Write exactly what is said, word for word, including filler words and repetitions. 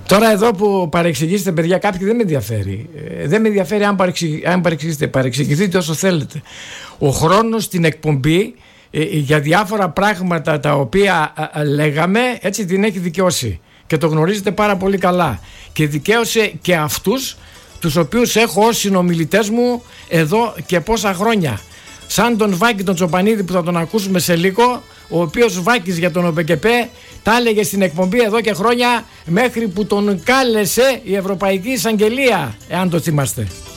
Τώρα εδώ που παρεξηγήσετε, παιδιά, κάποιοι δεν με ενδιαφέρει. Ε, δεν με ενδιαφέρει αν, παρεξηγ, αν παρεξηγήσετε. Παρεξηγηθείτε όσο θέλετε. Ο χρόνος στην εκπομπή ε, για διάφορα πράγματα τα οποία ε, λέγαμε, έτσι την έχει δικαιώσει. Και το γνωρίζετε πάρα πολύ καλά. Και δικαίωσε και αυτούς τους οποίους έχω ως συνομιλητές μου εδώ και πόσα χρόνια. Σαν τον Βάκη τον Τσοπανίδη που θα τον ακούσουμε σε λίγο, ο οποίος Βάκης για τον ΟΠΕΚΕΠΕ τα έλεγε στην εκπομπή εδώ και χρόνια, μέχρι που τον κάλεσε η Ευρωπαϊκή Εισαγγελία, εάν το θυμάστε.